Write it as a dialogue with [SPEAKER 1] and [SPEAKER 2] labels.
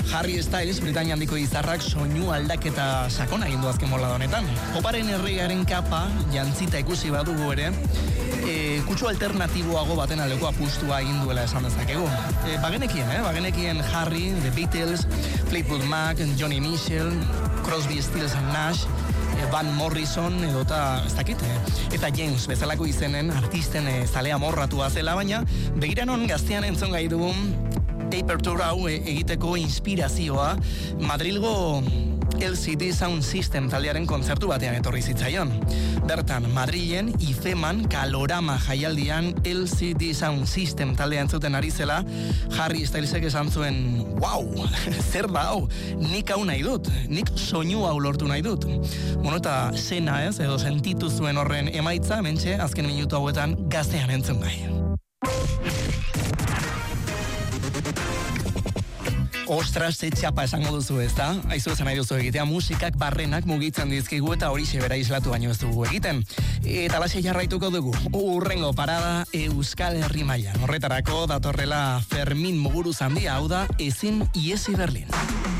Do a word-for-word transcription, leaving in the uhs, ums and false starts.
[SPEAKER 1] Harry Styles, Britania handiko izarrak soinu aldaketa sakona egin du azken bolada honetan. Poparen erregearen kapa jantzita ikusi badugu ere, e, kutsu alternatiboago baten aldeko apustua egin duela esan dezakegu. E, bagenekien, eh? Bagenekien Harry, The Beatles, Fleetwood Mac, Johnny Mitchell, Crosby, Stills and Nash, Van Morrison edota ez dakit, eta James bezalako izenen artisten e, zalea morratua zela, baina begiranon gaztean entzon gai dugun Paper Tour hau e, egiteko inspirazioa Madrilgo L C D Sound System taldearen kontzertu batean etorri zitzaion. Bertan, Madrilen Ifeman Kalorama jaialdian L C D Sound System taldea entzuten ari zela, Harry Stylesek esan zuen, wow, zer da hau, nik hau nahi dut, nik soinu hau lortu nahi dut. Bueno, eta zena ez, edo sentitu zuen horren emaitza, mentxe, azken minutu hauetan gaztean entzun gai. Ostras, ze txapa esango duzu, ez da? Aizu esan nahi duzu egitea, musikak barrenak mugitzen dizkigu eta hori xebera islatu baino ez dugu egiten. Eta lase jarraituko dugu, urrengo parada Euskal Herri mailan. Horretarako datorrela Fermin Muguruzandia, hau da Ezin Iesi Berlin.